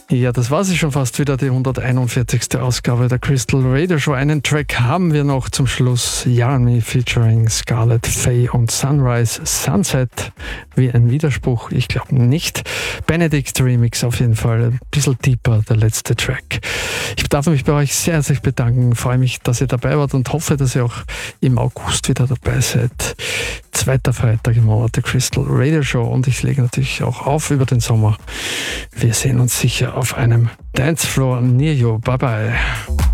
Ja, das war sie schon fast wieder, die 141. Ausgabe der Crystal Radio Show. Einen Track haben wir noch zum Schluss. Yarny featuring Scarlett Faye und Sunrise Sunset. Wie ein Widerspruch? Ich glaube nicht. Benedict Remix auf jeden Fall. Ein bisschen deeper, der letzte Track. Ich darf mich bei euch sehr herzlich bedanken. Freue mich, dass ihr dabei wart und hoffe, dass ihr auch im August wieder dabei seid. Zweiter Freitag im Monat der Crystal Radio Show und ich lege natürlich auch auf über den Sommer. Wir sehen uns sicher auf einem Dancefloor near you. Bye bye.